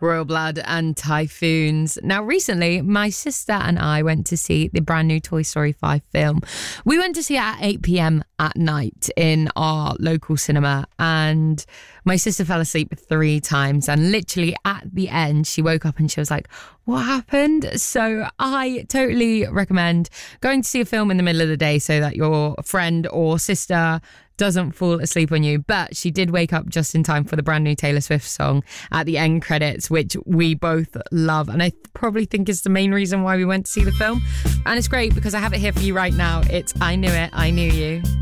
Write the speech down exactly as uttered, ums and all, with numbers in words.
Royal Blood and Typhoons. Now, recently, my sister and I went to see the brand new Toy Story five film. We went to see it at eight p.m. at night in our local cinema, and my sister fell asleep three times, and literally at the end, she woke up and she was like, what happened? So I totally recommend going to see a film in the middle of the day so that your friend or sister doesn't fall asleep on you. But she did wake up just in time for the brand new Taylor Swift song at the end credits, which we both love, and I th- probably think is the main reason why we went to see the film. And it's great because I have it here for you right now. It's I Knew It, I Knew You.